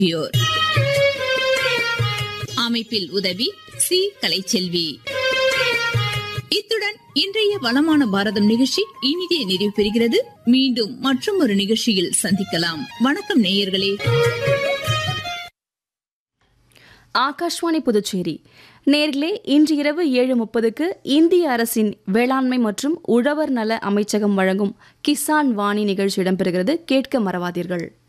Pure. அமைப்பில் உதவி C Kalaiselvi. இத்துடன் இன்றைய வளமான பாரதம் நிகழ்ச்சி இனிதே நிறைவு பெறுகிறது. மீண்டும் மற்றும் ஒரு நிகழ்ச்சியில் சந்திக்கலாம். வணக்கம் நேயர்களே. ஆகாஷ்வாணி புதுச்சேரி நேர்களே, இன்று இரவு 7:30க்கு இந்திய அரசின் வேளாண்மை மற்றும் உழவர் நல அமைச்சகம் வழங்கும் கிசான் வாணி நிகழ்ச்சி இடம்பெறுகிறது. கேட்க மறவாதீர்கள்.